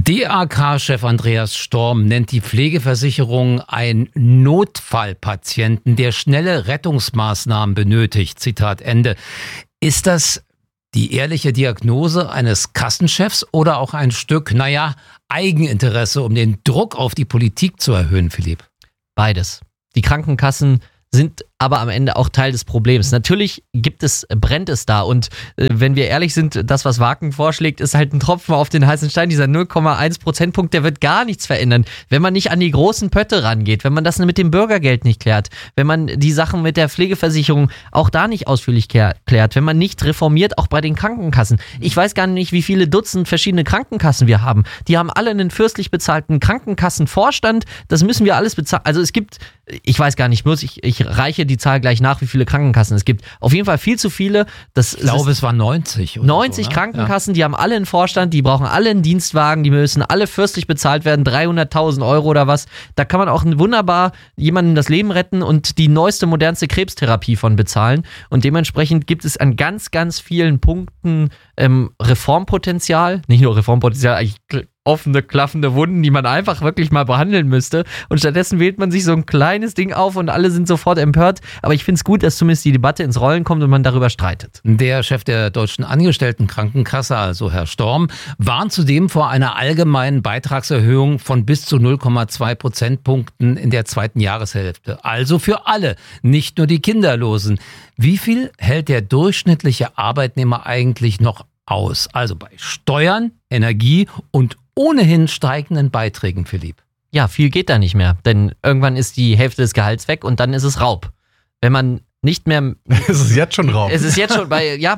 DAK-Chef Andreas Storm nennt die Pflegeversicherung einen Notfallpatienten, der schnelle Rettungsmaßnahmen benötigt. Zitat Ende. Ist das die ehrliche Diagnose eines Kassenchefs oder auch ein Stück, Eigeninteresse, um den Druck auf die Politik zu erhöhen, Philipp? Beides. Die Krankenkassen sind aber am Ende auch Teil des Problems. Natürlich brennt es da und wenn wir ehrlich sind, das, was Wagen vorschlägt, ist halt ein Tropfen auf den heißen Stein. Dieser 0,1 Prozentpunkt, der wird gar nichts verändern. Wenn man nicht an die großen Pötte rangeht, wenn man das mit dem Bürgergeld nicht klärt, wenn man die Sachen mit der Pflegeversicherung auch da nicht ausführlich klärt, wenn man nicht reformiert, auch bei den Krankenkassen. Ich weiß gar nicht, wie viele Dutzend verschiedene Krankenkassen wir haben. Die haben alle einen fürstlich bezahlten Krankenkassenvorstand. Das müssen wir alles bezahlen. Also es gibt, ich weiß gar nicht, ich reiche die Zahl gleich nach, wie viele Krankenkassen es gibt. Auf jeden Fall viel zu viele. Ich glaube, es waren 90. 90 so, ne? Krankenkassen, die haben alle einen Vorstand, die brauchen alle einen Dienstwagen, die müssen alle fürstlich bezahlt werden, 300.000 Euro oder was. Da kann man auch wunderbar jemandem das Leben retten und die neueste, modernste Krebstherapie von bezahlen. Und dementsprechend gibt es an ganz, ganz vielen Punkten Reformpotenzial. Nicht nur Reformpotenzial, eigentlich offene, klaffende Wunden, die man einfach wirklich mal behandeln müsste. Und stattdessen wählt man sich so ein kleines Ding auf und alle sind sofort empört. Aber ich finde es gut, dass zumindest die Debatte ins Rollen kommt und man darüber streitet. Der Chef der Deutschen Angestelltenkrankenkasse, also Herr Storm, warnt zudem vor einer allgemeinen Beitragserhöhung von bis zu 0,2 Prozentpunkten in der zweiten Jahreshälfte. Also für alle, nicht nur die Kinderlosen. Wie viel hält der durchschnittliche Arbeitnehmer eigentlich noch aus? Also bei Steuern, Energie und ohnehin steigenden Beiträgen, Philipp. Ja, viel geht da nicht mehr, denn irgendwann ist die Hälfte des Gehalts weg und dann ist es Raub. Wenn man nicht mehr... Es ist jetzt schon Raub. Es ist jetzt schon,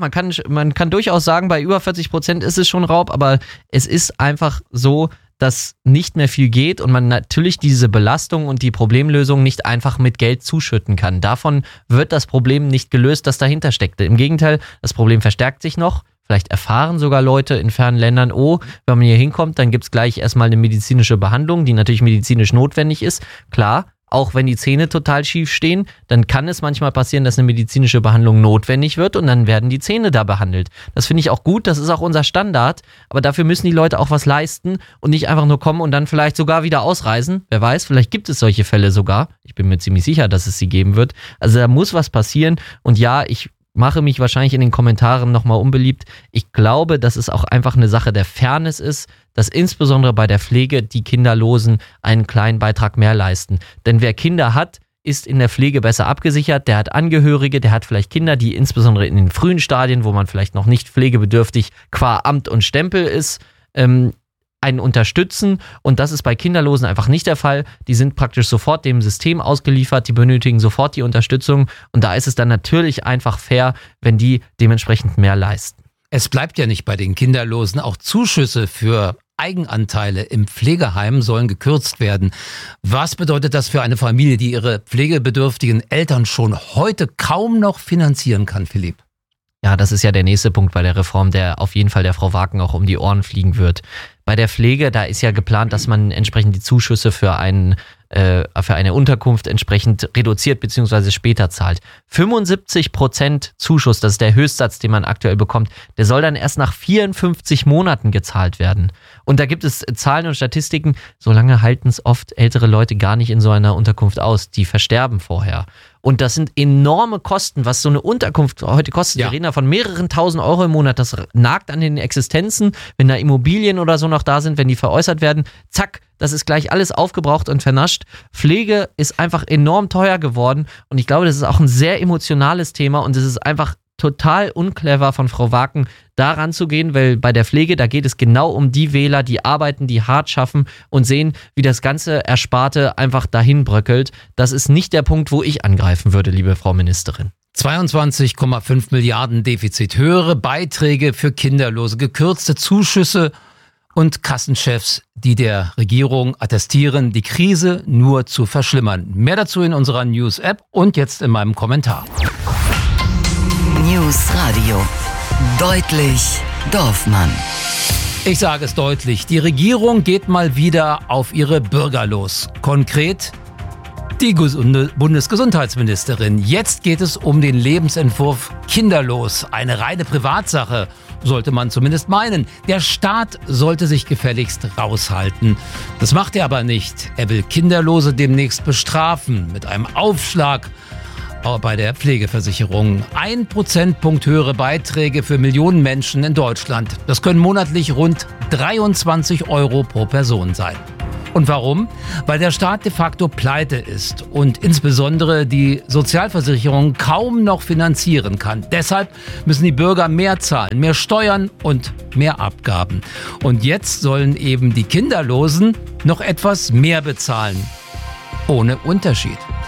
man kann durchaus sagen, bei über 40% ist es schon Raub, aber es ist einfach so, dass nicht mehr viel geht und man natürlich diese Belastung und die Problemlösung nicht einfach mit Geld zuschütten kann. Davon wird das Problem nicht gelöst, das dahinter steckte. Im Gegenteil, das Problem verstärkt sich noch. Vielleicht erfahren sogar Leute in fernen Ländern, wenn man hier hinkommt, dann gibt's gleich erstmal eine medizinische Behandlung, die natürlich medizinisch notwendig ist. Klar, auch wenn die Zähne total schief stehen, dann kann es manchmal passieren, dass eine medizinische Behandlung notwendig wird und dann werden die Zähne da behandelt. Das finde ich auch gut, das ist auch unser Standard, aber dafür müssen die Leute auch was leisten und nicht einfach nur kommen und dann vielleicht sogar wieder ausreisen. Wer weiß, vielleicht gibt es solche Fälle sogar. Ich bin mir ziemlich sicher, dass es sie geben wird. Also da muss was passieren und ja, ich mache mich wahrscheinlich in den Kommentaren nochmal unbeliebt. Ich glaube, dass es auch einfach eine Sache der Fairness ist, dass insbesondere bei der Pflege die Kinderlosen einen kleinen Beitrag mehr leisten. Denn wer Kinder hat, ist in der Pflege besser abgesichert. Der hat Angehörige, der hat vielleicht Kinder, die insbesondere in den frühen Stadien, wo man vielleicht noch nicht pflegebedürftig qua Amt und Stempel ist, einen unterstützen und das ist bei Kinderlosen einfach nicht der Fall. Die sind praktisch sofort dem System ausgeliefert, die benötigen sofort die Unterstützung und da ist es dann natürlich einfach fair, wenn die dementsprechend mehr leisten. Es bleibt ja nicht bei den Kinderlosen, auch Zuschüsse für Eigenanteile im Pflegeheim sollen gekürzt werden. Was bedeutet das für eine Familie, die ihre pflegebedürftigen Eltern schon heute kaum noch finanzieren kann, Philipp? Ja, das ist ja der nächste Punkt bei der Reform, der auf jeden Fall der Frau Wagen auch um die Ohren fliegen wird. Bei der Pflege, da ist ja geplant, dass man entsprechend die Zuschüsse für eine Unterkunft entsprechend reduziert bzw. später zahlt. 75% Zuschuss, das ist der Höchstsatz, den man aktuell bekommt, der soll dann erst nach 54 Monaten gezahlt werden. Und da gibt es Zahlen und Statistiken, so lange halten es oft ältere Leute gar nicht in so einer Unterkunft aus, die versterben vorher. Und das sind enorme Kosten, was so eine Unterkunft heute kostet. Ja. Wir reden da von mehreren tausend Euro im Monat. Das nagt an den Existenzen. Wenn da Immobilien oder so noch da sind, wenn die veräußert werden, zack, das ist gleich alles aufgebraucht und vernascht. Pflege ist einfach enorm teuer geworden. Und ich glaube, das ist auch ein sehr emotionales Thema. Und es ist einfach total unclever von Frau Wagen, daran zu gehen, weil bei der Pflege, da geht es genau um die Wähler, die arbeiten, die hart schaffen und sehen, wie das ganze Ersparte einfach dahin bröckelt. Das ist nicht der Punkt, wo ich angreifen würde, liebe Frau Ministerin. 22,5 Milliarden Defizit, höhere Beiträge für Kinderlose, gekürzte Zuschüsse und Kassenchefs, die der Regierung attestieren, die Krise nur zu verschlimmern. Mehr dazu in unserer News-App und jetzt in meinem Kommentar. News Radio. Deutlich Dorfmann. Ich sage es deutlich, die Regierung geht mal wieder auf ihre Bürger los. Konkret die Bundesgesundheitsministerin. Jetzt geht es um den Lebensentwurf Kinderlos. Eine reine Privatsache, sollte man zumindest meinen. Der Staat sollte sich gefälligst raushalten. Das macht er aber nicht. Er will Kinderlose demnächst bestrafen mit einem Aufschlag bei der Pflegeversicherung. 1 Prozentpunkt höhere Beiträge für Millionen Menschen in Deutschland. Das können monatlich rund 23 Euro pro Person sein. Und warum? Weil der Staat de facto pleite ist und insbesondere die Sozialversicherung kaum noch finanzieren kann. Deshalb müssen die Bürger mehr zahlen, mehr Steuern und mehr Abgaben. Und jetzt sollen eben die Kinderlosen noch etwas mehr bezahlen. Ohne Unterschied.